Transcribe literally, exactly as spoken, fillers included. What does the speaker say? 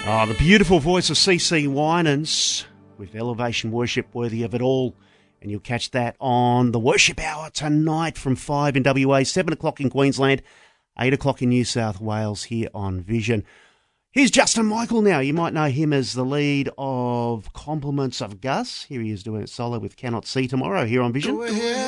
Oh, the beautiful voice of C C Winans with Elevation Worship, Worthy of It All. And you'll catch that on the Worship Hour tonight from five in W A, seven o'clock in Queensland, eight o'clock in New South Wales here on Vision. Here's Justin Michael now. You might know him as the lead of Compliments of Gus. Here he is doing it solo with Cannot See tomorrow here on Vision.